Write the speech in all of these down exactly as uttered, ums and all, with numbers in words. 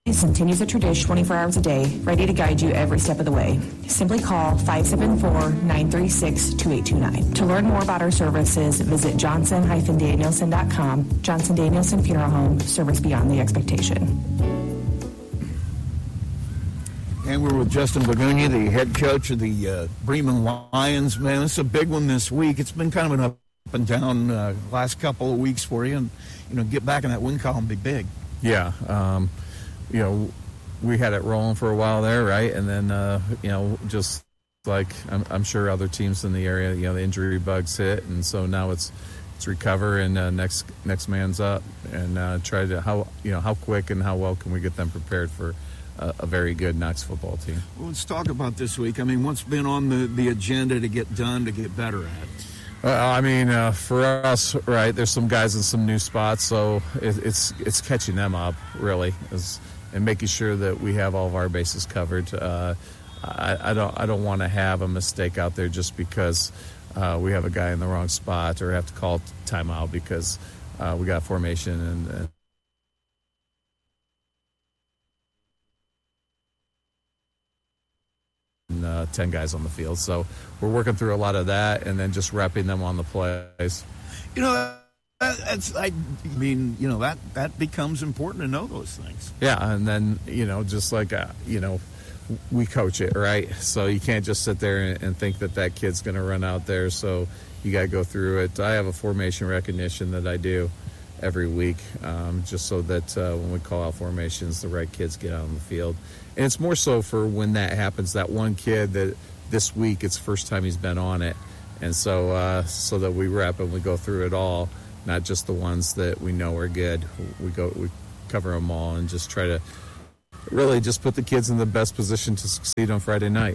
continues a tradition twenty-four hours a day, ready to guide you every step of the way. Simply call five seven four, nine three six, two eight two nine. To learn more about our services, visit johnson dash danielson dot com. Johnson Danielson Funeral Home, service beyond the expectation. And we're with Justin Lagunia, the head coach of the uh, Bremen Lions. Man, it's a big one this week. It's been kind of an up and down uh, last couple of weeks for you, and you know, get back in that win column, be big. Yeah. Um, you know, we had it rolling for a while there, right? And then, uh, you know, just like I'm, I'm sure other teams in the area, you know, the injury bugs hit, and so now it's it's recover and uh, next next man's up, and uh, try to how you know how quick and how well can we get them prepared for a, a very good Knox football team. Well, let's talk about this week. I mean, what's been on the, the agenda to get done, to get better at? Well, I mean, uh, for us, right? There's some guys in some new spots, so it, it's it's catching them up really. It's, and making sure that we have all of our bases covered. Uh, I, I don't I don't want to have a mistake out there just because uh, we have a guy in the wrong spot or have to call timeout because uh, we got formation and, and and uh, ten guys on the field. So we're working through a lot of that and then just repping them on the plays. You know, That's, I mean, you know, that, that becomes important to know those things. Yeah, and then, you know, just like, uh, you know, we coach it, right? So you can't just sit there and, and think that that kid's going to run out there. So you got to go through it. I have a formation recognition that I do every week um, just so that uh, when we call out formations, the right kids get out on the field. And it's more so for when that happens, that one kid that this week, it's the first time he's been on it. And so, uh, so that we rep and we go through it all. Not just the ones that we know are good. We go, we cover them all, and just try to really just put the kids in the best position to succeed on Friday night.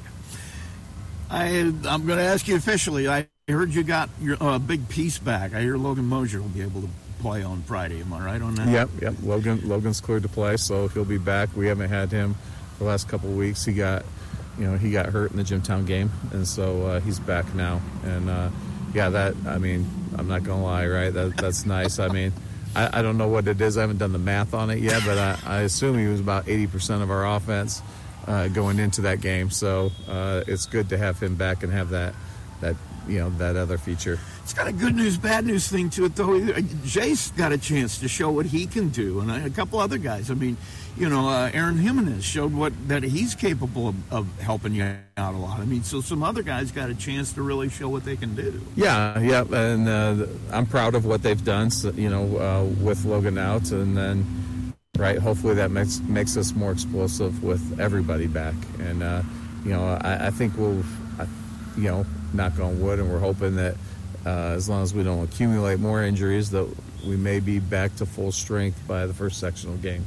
I, I'm going to ask you officially. I heard you got your uh, big piece back. I hear Logan Mosier will be able to play on Friday. Am I right on that? Yep, yep. Logan, Logan's cleared to play, so he'll be back. We haven't had him the last couple of weeks. He got, you know, he got hurt in the Jimtown game, and so uh, he's back now. And uh, yeah, that I mean. I'm not going to lie, right? That, that's nice. I mean, I, I don't know what it is. I haven't done the math on it yet, but I, I assume he was about eighty percent of our offense uh, going into that game. So uh, it's good to have him back and have that, that you know, that other feature. It's got a good news, bad news thing to it, though. Jace got a chance to show what he can do, and a couple other guys. I mean, you know, uh, Aaron Jimenez showed what that he's capable of, of helping you out a lot. I mean, so some other guys got a chance to really show what they can do. Yeah, yeah, and uh, I'm proud of what they've done, so, you know, uh, with Logan out, and then, right, hopefully that makes makes us more explosive with everybody back. And, uh, you know, I, I think we'll, I, you know, knock on wood, and we're hoping that uh, as long as we don't accumulate more injuries, that we may be back to full strength by the first sectional game.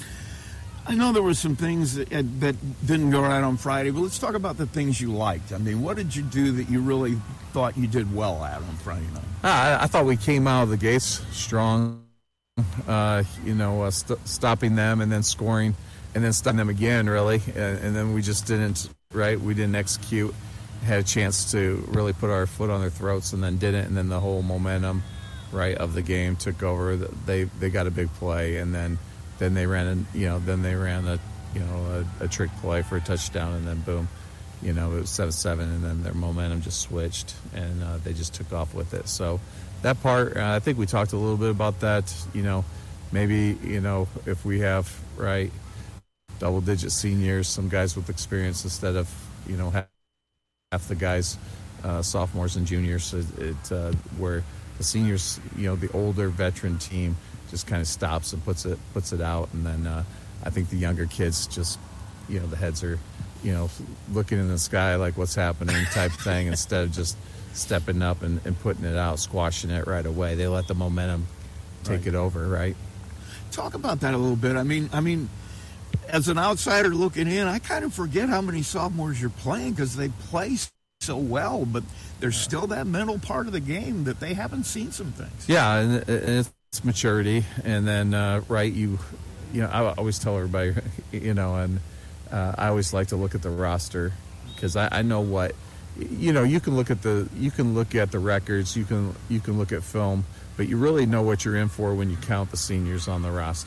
I know there were some things that, that didn't go right on Friday, but let's talk about the things you liked. I mean, what did you do that you really thought you did well at on Friday night? I, I thought we came out of the gates strong, uh, you know, uh, st- stopping them and then scoring and then stopping them again, really. And, and then we just didn't, right, we didn't execute, had a chance to really put our foot on their throats and then didn't. And then the whole momentum, right, of the game took over. They, they got a big play, and then Then they ran, a, you know, then they ran a, you know, a, a trick play for a touchdown, and then boom, you know, it was seven seven, and then their momentum just switched, and uh, they just took off with it. So that part, uh, I think we talked a little bit about that. You know, maybe, you know, if we have, right, double-digit seniors, some guys with experience instead of, you know, half, half the guys, uh, sophomores and juniors, it, it uh, where the seniors, you know, the older veteran team just kind of stops and puts it puts it out, and then uh, I think the younger kids just, you know, the heads are, you know, looking in the sky like what's happening type thing instead of just stepping up and, and putting it out, squashing it right away. They let the momentum take right. it over, right? Talk about that a little bit. I mean, I mean, as an outsider looking in, I kind of forget how many sophomores you're playing because they play so well, but there's still that mental part of the game that they haven't seen some things. Yeah, and it's maturity, and then uh, right, you, you know, I always tell everybody, you know, and uh, I always like to look at the roster because I, I know what, you know, you can look at the you can look at the records, you can you can look at film, but you really know what you're in for when you count the seniors on the roster.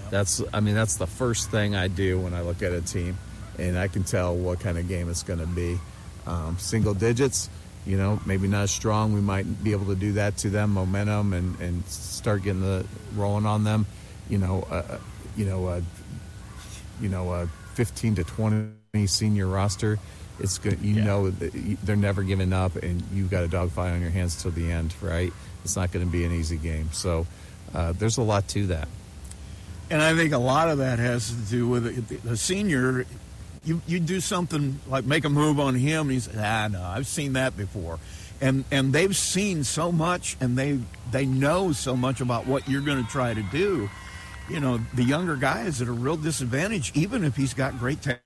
That's, I mean, that's the first thing I do when I look at a team, and I can tell what kind of game it's going to be. Um, single digits, you know, maybe not as strong. We might be able to do that to them, momentum, and, and start getting the rolling on them. You know, uh, you know, uh, you know, a fifteen to twenty senior roster. It's good. You yeah. know, they're never giving up, and you've got a dogfight on your hands till the end, right? It's not going to be an easy game. So uh, there's a lot to that. And I think a lot of that has to do with the senior. You you do something like make a move on him, and he says, ah, no, I've seen that before. And and they've seen so much, and they they know so much about what you're going to try to do. You know, the younger guy is at a real disadvantage, even if he's got great